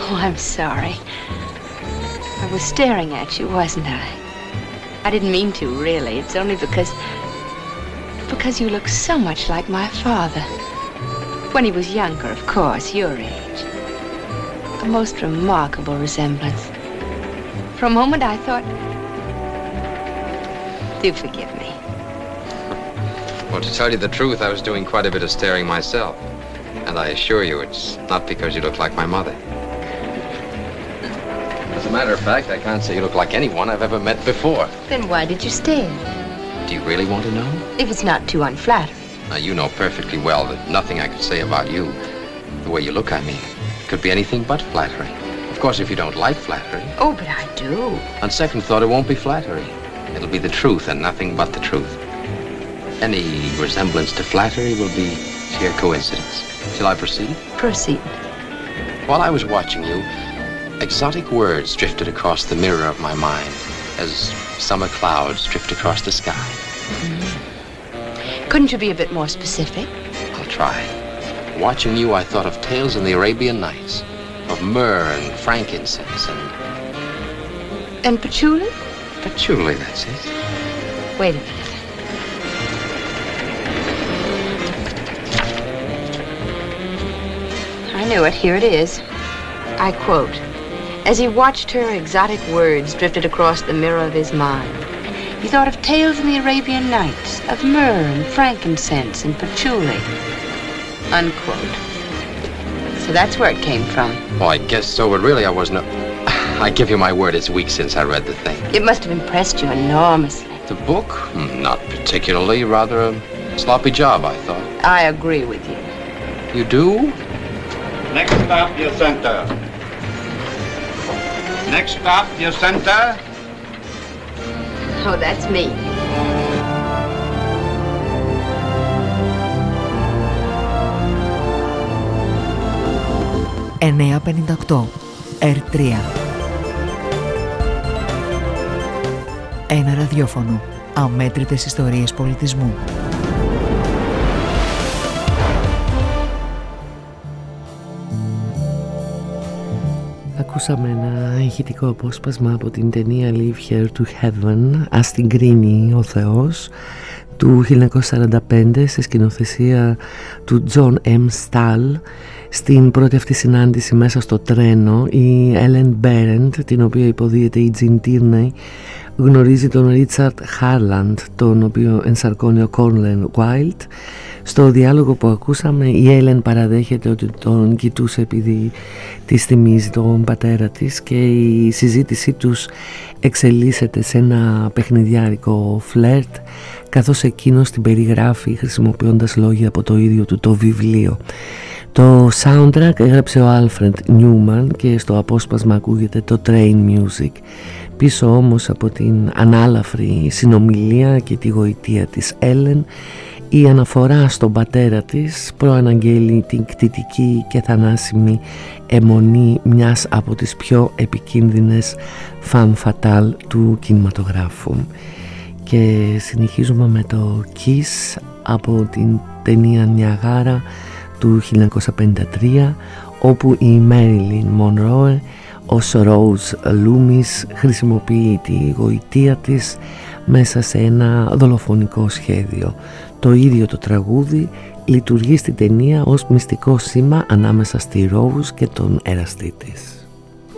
Oh, I'm sorry. I was staring at you, wasn't I? I didn't mean to, really. It's only because you look so much like my father. When he was younger, of course, your age. A most remarkable resemblance. For a moment, I thought... Do forgive me. Well, to tell you the truth, I was doing quite a bit of staring myself. And I assure you, it's not because you look like my mother. As a matter of fact, I can't say you look like anyone I've ever met before. Then why did you stare? Do you really want to know? If it's not too unflattering. Now, you know perfectly well that nothing I could say about you, the way you look, I mean, could be anything but flattering. Of course, if you don't like flattery. Oh, but I do. On second thought, it won't be flattery. It'll be the truth and nothing but the truth. Any resemblance to flattery will be sheer coincidence. Shall I proceed? Proceed. While I was watching you, exotic words drifted across the mirror of my mind as summer clouds drift across the sky. Couldn't you be a bit more specific? I'll try. Watching you, I thought of tales in the Arabian Nights, of myrrh and frankincense and... And patchouli? Patchouli, that's it. Wait a minute. I knew it. Here it is. I quote, "As he watched her, exotic words drifted across the mirror of his mind. He thought of tales in the Arabian Nights, of myrrh and frankincense and patchouli." Unquote. So that's where it came from. Oh, I guess so, but really I wasn't... I give you my word, it's weeks since I read the thing. It must have impressed you enormously. The book? Not particularly. Rather a sloppy job, I thought. I agree with you. You do? Next stop, your center. Next stop, your center. Oh, that's me. «958 R3». Ένα ραδιόφωνο. Αμέτρητες ιστορίες πολιτισμού. Ακούσαμε ένα ηχητικό απόσπασμα από την ταινία Live Here to Heaven, «Ας την κρίνει ο Θεός», του 1945 σε σκηνοθεσία του John M. Stahl. Στην πρώτη αυτή συνάντηση μέσα στο τρένο, η Ellen Barrett, την οποία υποδίεται η Jean Tierney, γνωρίζει τον Richard Harland, τον οποίο ενσαρκώνει ο Cornel Wilde. Στο διάλογο που ακούσαμε, η Ellen παραδέχεται ότι τον κοιτούσε επειδή της θυμίζει τον πατέρα της και η συζήτησή τους εξελίσσεται σε ένα παιχνιδιάρικο φλερτ, καθώς εκείνος την περιγράφει χρησιμοποιώντας λόγια από το ίδιο του το βιβλίο. Το soundtrack έγραψε ο Alfred Newman και στο απόσπασμα ακούγεται το Train Music. Πίσω όμως από την ανάλαφρη συνομιλία και τη γοητεία της Ellen, η αναφορά στον πατέρα της προαναγγέλει την κτητική και θανάσιμη αιμονή μιας από τις πιο επικίνδυνες femme fatale του κινηματογράφου. Και συνεχίζουμε με το Kiss από την ταινία Νιαγάρα του 1953, όπου η Marilyn Monroe ως Rose Loomis χρησιμοποιεί τη γοητεία της μέσα σε ένα δολοφονικό σχέδιο. Το ίδιο το τραγούδι λειτουργεί στην ταινία ως μυστικό σήμα ανάμεσα στη Rose και τον εραστή της.